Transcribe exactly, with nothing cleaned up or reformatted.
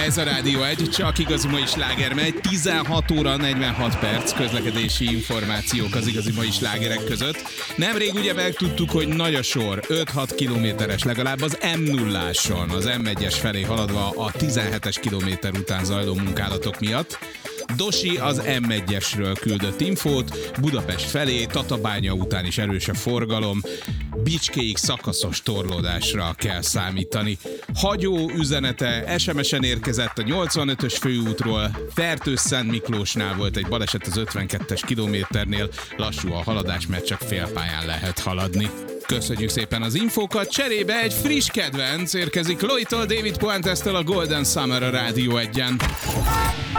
Ez a Rádió egy, csak igazi mai sláger megy, tizenhat óra negyvenhat perc közlekedési információk az igazi mai slágerek között. Nemrég ugye megtudtuk, hogy nagy a sor, öt-hat kilométeres legalább az em nulláson, az em egyes felé haladva a tizenhetes kilométer után zajló munkálatok miatt. Dosi az em egyesről küldött infót, Budapest felé, Tatabánya után is erős a forgalom, Bicskéig szakaszos torlódásra kell számítani. Hagyó üzenete es em es-en érkezett a nyolcvanötös főútról, Fertőszent Miklósnál volt egy baleset az ötvenkettes kilométernél, lassú a haladás, mert csak félpályán lehet haladni. Köszönjük szépen az infókat, cserébe egy friss kedvenc érkezik Loitól, David Puentestől, a Golden Summer a Rádió egyen.